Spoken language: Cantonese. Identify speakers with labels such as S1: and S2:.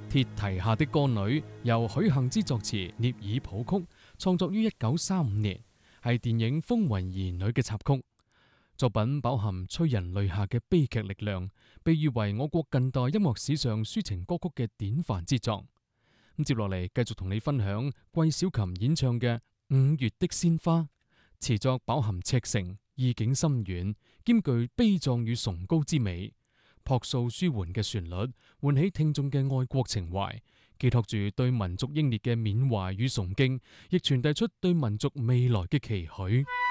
S1: 鐵蹄下的歌女由許幸之作詞，聶耳譜曲，創作於1935年，係電影《風雲兒女》嘅插曲。作品飽含催人淚下嘅悲劇力量，被譽為我國近代音樂史上抒情歌曲嘅典範之作。咁接落嚟繼續同你分享季小琴演唱嘅《五月的鮮花》，詞作飽含赤誠，意境深遠，兼具悲壯與崇高之美。樸素舒緩嘅旋律，喚起聽眾嘅愛國情懷，寄託住對民族英烈嘅緬懷與崇敬，亦傳遞出對民族未來嘅期許。